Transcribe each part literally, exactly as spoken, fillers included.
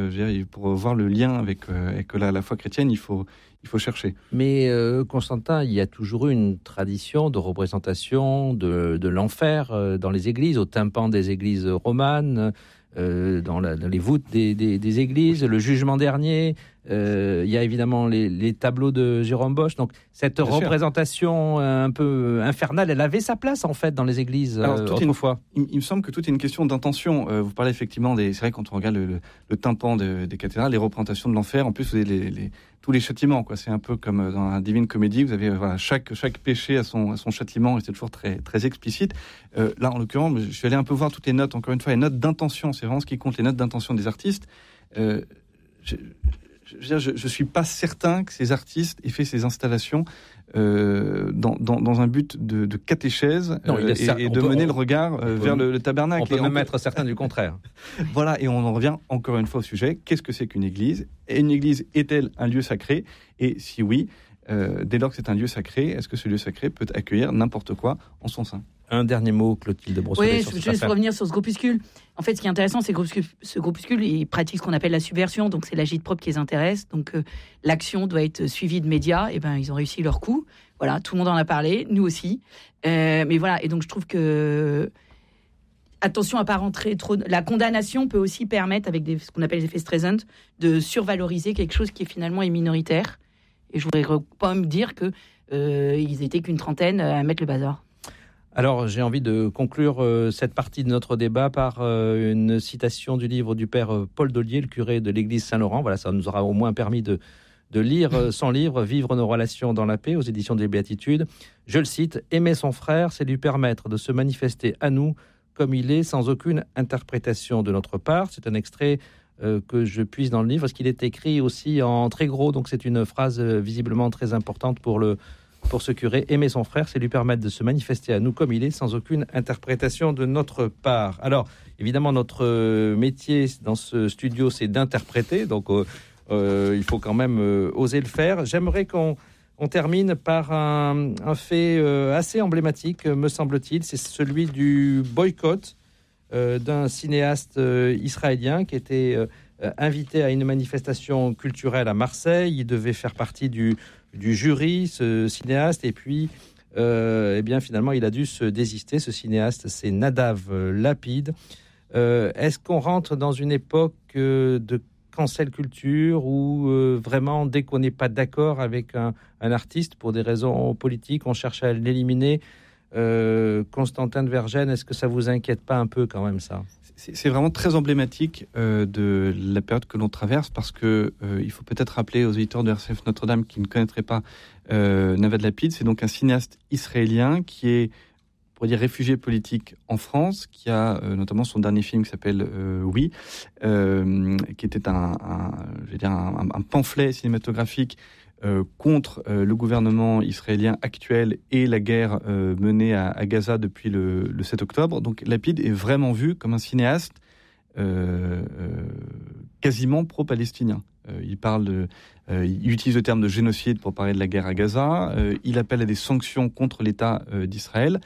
Euh, je veux dire, pour voir le lien avec, euh, avec la, la foi chrétienne, il faut, il faut chercher. Mais euh, Constantin, il y a toujours eu une tradition de représentation de, de l'enfer euh, dans les églises, au tympan des églises romanes, euh, dans, la, dans les voûtes des, des, des églises, le jugement dernier. Euh, il y a évidemment les, les tableaux de Jérôme Bosch. Donc cette Bien représentation sûr. un peu infernale, elle avait sa place en fait dans les églises Alors, euh, autrefois. Une, il, il me semble que tout est une question d'intention. Euh, vous parlez effectivement des. C'est vrai quand on regarde le, le, le tympan de, des cathédrales, les représentations de l'enfer. En plus, vous avez les, les, tous les châtiments. Quoi. C'est un peu comme dans la Divine Comédie. Vous avez voilà, chaque chaque péché a son a son châtiment et c'est toujours très très explicite. Euh, là, en l'occurrence, je suis allé un peu voir toutes les notes. Encore une fois, les notes d'intention. C'est vraiment ce qui compte. Les notes d'intention des artistes. Euh, je, Je ne suis pas certain que ces artistes aient fait ces installations euh, dans, dans, dans un but de, de catéchèse non, euh, et, et de peut, mener on, le regard euh, vers le, le tabernacle. On peut même être certain du contraire. Voilà, et on en revient encore une fois au sujet. Qu'est-ce que c'est qu'une église ? Et une église est-elle un lieu sacré ? Et si oui, euh, dès lors que c'est un lieu sacré, est-ce que ce lieu sacré peut accueillir n'importe quoi en son sein ? Un dernier mot, Clotilde Brossolet. Oui, sur je vais revenir sur ce groupuscule. En fait, ce qui est intéressant, c'est que ce groupuscule, il pratique ce qu'on appelle la subversion, donc c'est l'agite-prop qui les intéresse. Donc euh, l'action doit être suivie de médias. Et ben, ils ont réussi leur coup. Voilà, tout le monde en a parlé, nous aussi. Euh, mais voilà, et donc je trouve que attention à pas rentrer trop. La condamnation peut aussi permettre, avec des, ce qu'on appelle les effets Streisand, de survaloriser quelque chose qui est finalement est minoritaire. Et je voudrais pas me dire que euh, ils étaient qu'une trentaine à mettre le bazar. Alors, j'ai envie de conclure euh, cette partie de notre débat par euh, une citation du livre du père euh, Paul Dollier, le curé de l'église Saint-Laurent. Voilà, ça nous aura au moins permis de, de lire euh, son livre « Vivre nos relations dans la paix » aux éditions des Béatitudes. Je le cite, « Aimer son frère, c'est lui permettre de se manifester à nous comme il est, sans aucune interprétation de notre part. » C'est un extrait euh, que je puise dans le livre, parce qu'il est écrit aussi en très gros, donc c'est une phrase euh, visiblement très importante pour le... Pour ce curé, aimer son frère, c'est lui permettre de se manifester à nous comme il est, sans aucune interprétation de notre part. Alors, évidemment, notre métier dans ce studio, c'est d'interpréter, donc euh, euh, il faut quand même euh, oser le faire. J'aimerais qu'on on termine par un, un fait euh, assez emblématique, me semble-t-il, c'est celui du boycott euh, d'un cinéaste euh, israélien qui était euh, invité à une manifestation culturelle à Marseille. Il devait faire partie du du jury, ce cinéaste, et puis euh, eh bien, finalement, il a dû se désister. Ce cinéaste, c'est Nadav Lapid. Euh, est-ce qu'on rentre dans une époque euh, de cancel culture où euh, vraiment, dès qu'on n'est pas d'accord avec un, un artiste, pour des raisons politiques, on cherche à l'éliminer? euh, Constantin de Vergennes, est-ce que ça vous inquiète pas un peu quand même, ça ? C'est vraiment très emblématique euh, de la période que l'on traverse, parce que euh, il faut peut-être rappeler aux auditeurs de R C F Notre-Dame qui ne connaîtraient pas euh, Nadav Lapid. C'est donc un cinéaste israélien qui est, on pourrait dire, réfugié politique en France, qui a euh, notamment son dernier film qui s'appelle euh, Oui, euh, qui était un, un, je vais dire un, un pamphlet cinématographique Euh, contre euh, le gouvernement israélien actuel et la guerre euh, menée à, à Gaza depuis le, le sept octobre. Donc Lapid est vraiment vu comme un cinéaste euh, euh, quasiment pro-palestinien. Euh, il parle de, euh, il utilise le terme de génocide pour parler de la guerre à Gaza. Euh, il appelle à des sanctions contre l'État euh, d'Israël.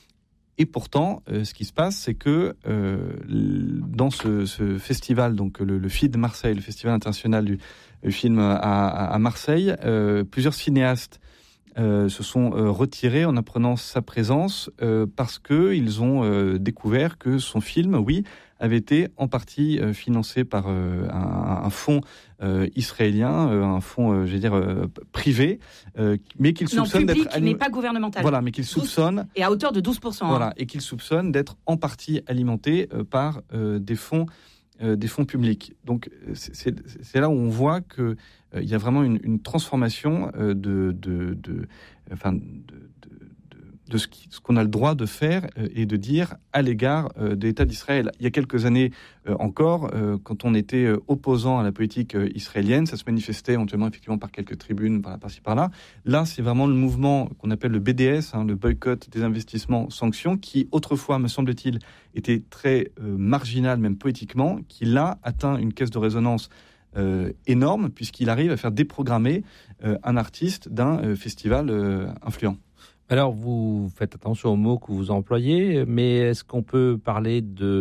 Et pourtant, euh, ce qui se passe, c'est que euh, dans ce, ce festival, donc le, le F I D Marseille, le Festival international du le film à, à, à Marseille, euh, plusieurs cinéastes euh, se sont euh, retirés en apprenant sa présence euh, parce qu'ils ont euh, découvert que son film, oui, avait été en partie euh, financé par euh, un, un fonds euh, israélien, euh, un fonds, euh, je vais dire, euh, privé, euh, mais qu'il soupçonne d'être... Non, public, anim... mais pas gouvernemental. Voilà, mais qu'il soupçonne... Et à hauteur de douze pour cent. Voilà, hein. et qu'il soupçonne d'être en partie alimenté euh, par euh, des fonds Euh, des fonds publics. Donc c'est, c'est, c'est là où on voit que euh, il y a vraiment une, une transformation euh, de, de, de, enfin, de, de, de, de ce, qui, ce qu'on a le droit de faire euh, et de dire à l'égard euh, de l'État d'Israël. Il y a quelques années euh, encore, euh, quand on était euh, opposant à la politique euh, israélienne, ça se manifestait éventuellement effectivement par quelques tribunes, par, par-ci par-là. Là, c'est vraiment le mouvement qu'on appelle le B D S, hein, le boycott des investissements sanctions, qui autrefois, me semble-t-il, était très euh, marginal, même poétiquement, qui là atteint une caisse de résonance euh, énorme, puisqu'il arrive à faire déprogrammer euh, un artiste d'un euh, festival euh, influent. Alors, vous faites attention aux mots que vous employez, mais est-ce qu'on peut parler de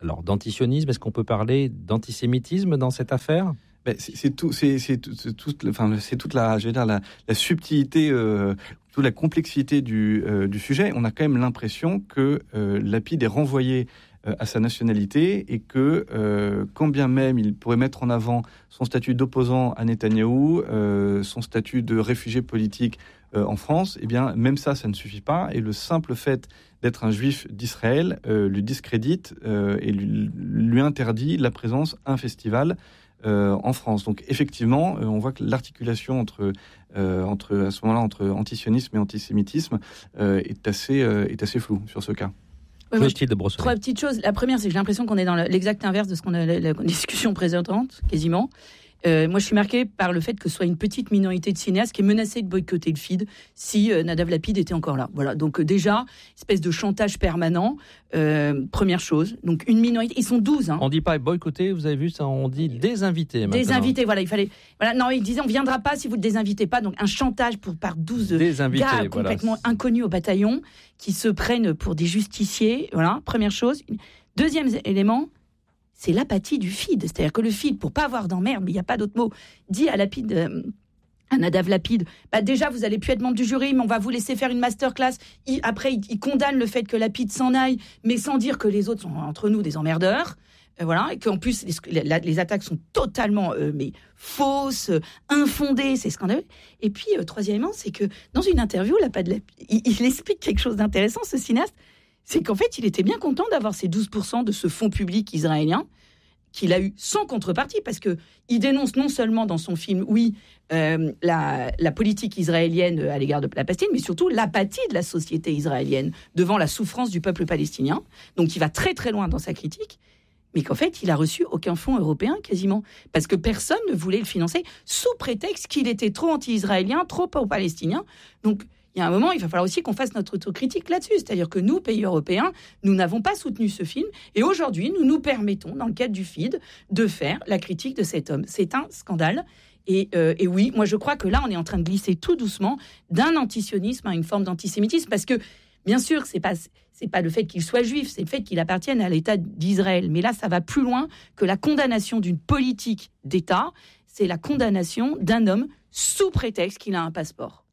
alors, d'antisionisme. Est-ce qu'on peut parler d'antisémitisme dans cette affaire ? Ben, c'est, c'est tout, c'est, c'est, tout, c'est, tout, enfin, c'est toute la, je veux dire, la, la subtilité, euh, toute la complexité du, euh, du sujet. On a quand même l'impression que euh, Lapid est renvoyé euh, à sa nationalité et que, euh, quand bien même il pourrait mettre en avant son statut d'opposant à Netanyahou, euh, son statut de réfugié politique euh, en France, eh bien, même ça, ça ne suffit pas. Et le simple fait d'être un juif d'Israël euh, lui discrédite euh, et lui, lui interdit la présence à un festival Euh, en France. Donc effectivement, euh, on voit que l'articulation entre, euh, entre, à ce moment-là, entre antisionisme et antisémitisme euh, est, assez, euh, est assez floue sur ce cas. Ouais, moi, je, trois petites choses. La première, c'est que j'ai l'impression qu'on est dans l'exact inverse de ce qu'on a la, la discussion précédente, quasiment. Euh, moi, je suis marquée par le fait que ce soit une petite minorité de cinéastes qui est menacée de boycotter le F I D si euh, Nadav Lapid était encore là. Voilà. Donc euh, déjà, espèce de chantage permanent. Euh, première chose. Donc une minorité. Ils sont douze. Hein. On dit pas boycotter. Vous avez vu ça ? On dit désinviter. Maintenant. Désinviter. Voilà. Il fallait. Voilà. Non, ils disaient on viendra pas si vous le désinvitez pas. Donc un chantage pour par douze désinviter, gars voilà. complètement inconnus au bataillon qui se prennent pour des justiciers. Voilà. Première chose. Deuxième élément. C'est l'apathie du F I D. C'est-à-dire que le F I D, pour pas avoir d'emmerde, mais il n'y a pas d'autre mot, dit à Lapid, euh, à Nadav Lapid, bah déjà, vous n'allez plus être membre du jury, mais on va vous laisser faire une masterclass. Il, après, il, il condamne le fait que Lapid s'en aille, mais sans dire que les autres sont entre nous des emmerdeurs. Euh, voilà, et qu'en plus, les, la, les attaques sont totalement euh, mais fausses, euh, infondées, c'est scandaleux. Et puis, euh, troisièmement, c'est que dans une interview, Lapid, il, il explique quelque chose d'intéressant, ce cinéaste. C'est qu'en fait, il était bien content d'avoir ces douze pour cent de ce fonds public israélien qu'il a eu sans contrepartie, parce qu'il dénonce non seulement dans son film, oui, euh, la, la politique israélienne à l'égard de la Palestine, mais surtout l'apathie de la société israélienne devant la souffrance du peuple palestinien. Donc il va très très loin dans sa critique, mais qu'en fait, il a reçu aucun fonds européen quasiment, parce que personne ne voulait le financer, sous prétexte qu'il était trop anti-israélien, trop pro-palestinien. Donc il y a un moment, il va falloir aussi qu'on fasse notre autocritique là-dessus. C'est-à-dire que nous, pays européens, nous n'avons pas soutenu ce film. Et aujourd'hui, nous nous permettons, dans le cadre du F I D, de faire la critique de cet homme. C'est un scandale. Et, euh, et oui, moi, je crois que là, on est en train de glisser tout doucement d'un antisionisme à une forme d'antisémitisme. Parce que, bien sûr, c'est pas, c'est pas le fait qu'il soit juif, c'est le fait qu'il appartienne à l'État d'Israël. Mais là, ça va plus loin que la condamnation d'une politique d'État. C'est la condamnation d'un homme sous prétexte qu'il a un passeport.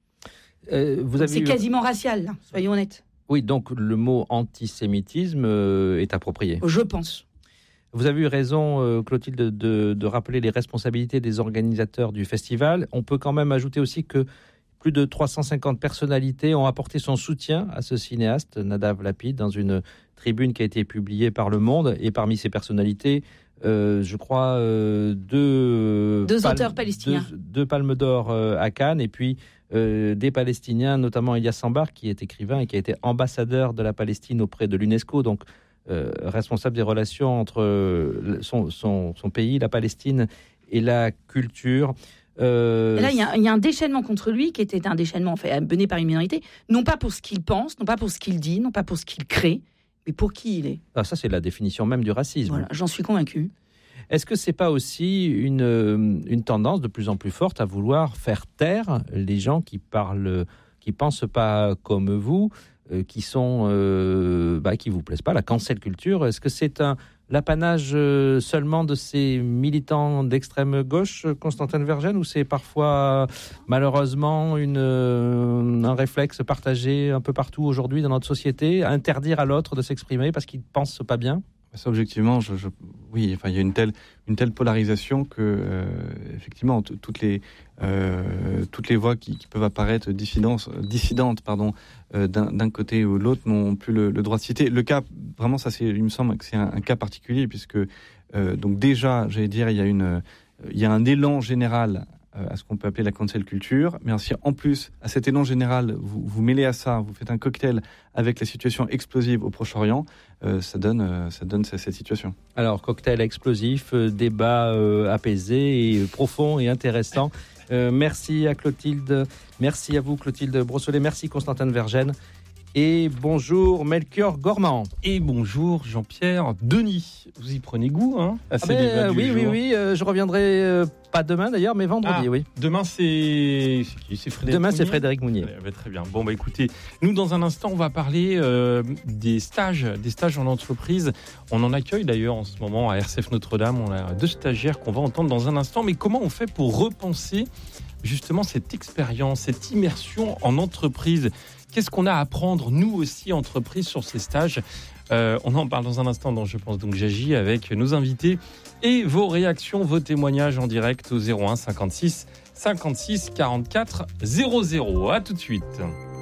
Euh, vous avez c'est eu... quasiment racial, là, soyons honnêtes. Oui, donc le mot antisémitisme euh, est approprié. Je pense. Vous avez eu raison, euh, Clotilde, de, de, de rappeler les responsabilités des organisateurs du festival. On peut quand même ajouter aussi que plus de trois cent cinquante personnalités ont apporté son soutien à ce cinéaste, Nadav Lapid, dans une tribune qui a été publiée par Le Monde. Et parmi ces personnalités, euh, je crois, euh, deux, deux palmes, auteurs palestiniens. Deux, deux palmes d'or euh, à Cannes, et puis euh, des Palestiniens, notamment Elias Sambar, qui est écrivain et qui a été ambassadeur de la Palestine auprès de l'UNESCO, donc euh, responsable des relations entre euh, son, son, son pays, la Palestine, et la culture. Euh... Là, il y, y a un déchaînement contre lui qui était un déchaînement en fait, mené par une minorité, non pas pour ce qu'il pense, non pas pour ce qu'il dit, non pas pour ce qu'il crée, mais pour qui il est. Ah, ça, c'est la définition même du racisme. Voilà, j'en suis convaincu. Est-ce que c'est pas aussi une, une tendance de plus en plus forte à vouloir faire taire les gens qui parlent, qui pensent pas comme vous, euh, qui sont, euh, bah, qui vous plaisent pas, la cancel culture? Est-ce que c'est un l'apanage euh, seulement de ces militants d'extrême gauche, Constantin Vergenne, ou c'est parfois malheureusement une, euh, un réflexe partagé un peu partout aujourd'hui dans notre société, interdire à l'autre de s'exprimer parce qu'il pense pas bien? Ça, objectivement, je, je, oui, enfin, il y a une telle, une telle polarisation que, euh, effectivement, t- toutes les, euh, toutes les voix qui, qui peuvent apparaître dissidentes, dissidentes, pardon, euh, d'un, d'un côté ou de l'autre n'ont plus le, le droit de citer. Le cas, vraiment, ça, c'est, il me semble que c'est un, un cas particulier puisque, euh, donc déjà, j'allais dire, il y a une, euh, il y a un élan général à ce qu'on peut appeler la cancel culture, mais aussi en plus à cet élan général, vous, vous mêlez à ça, vous faites un cocktail avec la situation explosive au Proche-Orient, euh, ça donne, euh, ça donne cette situation. Alors cocktail explosif, euh, débat euh, apaisé et profond et intéressant. Euh, merci à Clotilde, merci à vous Clotilde Brossolet, merci Constantin Vergenne. Et bonjour Melchior Gormand. Et bonjour Jean-Pierre Denis. Vous y prenez goût, hein, à ces ah ben, débats du oui, jour. oui, oui, oui. Euh, je reviendrai euh, Pas demain d'ailleurs, mais vendredi, ah, oui. Demain, c'est... c'est qui ? C'est Frédéric Demain, Mounier c'est Frédéric Mounier. Ouais, très bien. Bon, bah écoutez, nous, dans un instant, on va parler euh, des stages, des stages en entreprise. On en accueille d'ailleurs en ce moment à R C F Notre-Dame. On a deux stagiaires qu'on va entendre dans un instant. Mais comment on fait pour repenser justement cette expérience, cette immersion en entreprise ? Qu'est-ce qu'on a à apprendre, nous aussi, entreprise, sur ces stages ? euh, On en parle dans un instant dans Je pense donc j'agis avec nos invités et vos réactions, vos témoignages en direct au zéro un cinquante-six cinquante-six quarante-quatre zéro zéro. À tout de suite.